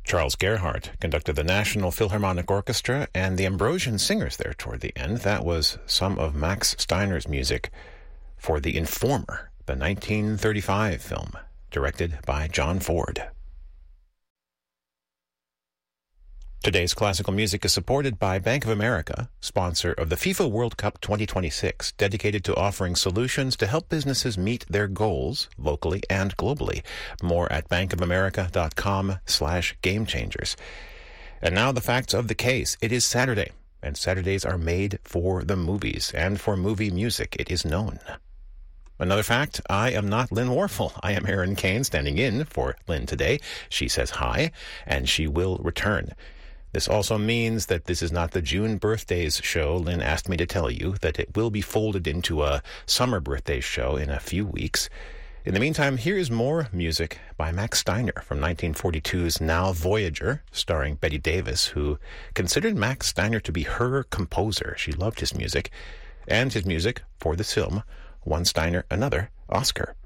Charles Gerhardt conducted the National Philharmonic Orchestra and the Ambrosian Singers there toward the end. That was some of Max Steiner's music for The Informer, the 1935 film, directed by John Ford. Today's classical music is supported by Bank of America, sponsor of the FIFA World Cup 2026, dedicated to offering solutions to help businesses meet their goals locally and globally. More at bankofamerica.com/gamechangers. And now the facts of the case. It is Saturday, and Saturdays are made for the movies and for movie music. It is known. Another fact, I am not Lynn Warfel. I am Aaron Kane, standing in for Lynn today. She says hi, and she will return. This also means that this is not the June birthdays show. Lynn asked me to tell you that it will be folded into a summer birthdays show in a few weeks. In the meantime, here is more music by Max Steiner from 1942's Now Voyager, starring Bette Davis, who considered Max Steiner to be her composer. She loved his music, and his music for this film won Steiner another Oscar.